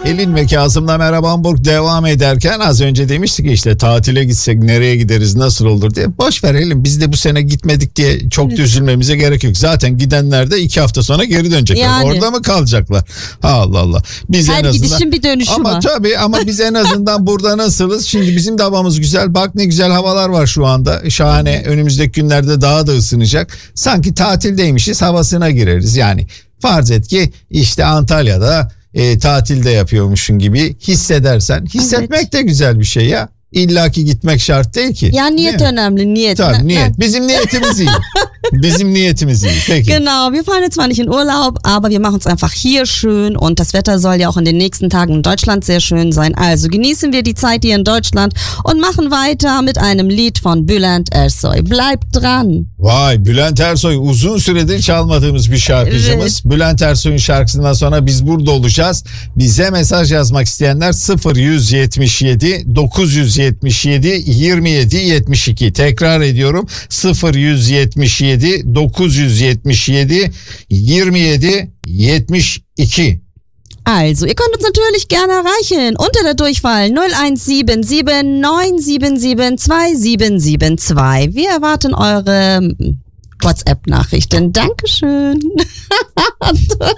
Elin ve Kasım'la Merhaba Hamburg devam ederken az önce demiştik ki işte tatile gitsek nereye gideriz, nasıl olur diye. Boş ver Elin, biz de bu sene gitmedik diye çok da üzülmemize gerek yok. Zaten gidenler de 2 hafta sonra geri dönecekler. Yani. Orada mı kalacaklar? Allah Allah. Biz her en azından, gidişin bir dönüşü ama var. Tabii ama biz en azından burada nasılız? Şimdi bizim de havamız güzel. Bak ne güzel havalar var şu anda. Şahane. Önümüzdeki günlerde daha da ısınacak. Sanki tatildeymişiz havasına gireriz. Yani farz et ki işte Antalya'da tatilde yapıyormuşsun gibi hissedersen. Hissetmek de güzel bir şey ya. İlla ki gitmek şart değil ki. Ya niyet önemli, niyet. Tabii niyet. Bizim niyetimiz iyi. Bizim niyetimiz iyi. Peki. Genau, wir fahren jetzt zwar nicht in Urlaub, aber wir machen es einfach hier schön und das Wetter soll ja auch in den nächsten Tagen in Deutschland sehr schön sein. Also genießen wir die Zeit hier in Deutschland und machen weiter mit einem Lied von Bülent Ersoy. Bleibt dran. Vay, Bülent Ersoy uzun süredir çalmadığımız bir şarkıcımız. Evet. Bülent Ersoy'un şarkısından sonra biz burada olacağız. Bize mesaj yazmak isteyenler 0177 977 27 72. Tekrar ediyorum. 0177 977 27 72. Also, ihr könnt uns natürlich gerne erreichen unter der Durchwahl 0177 977 2772. Wir erwarten eure WhatsApp-Nachrichten. Dankeschön.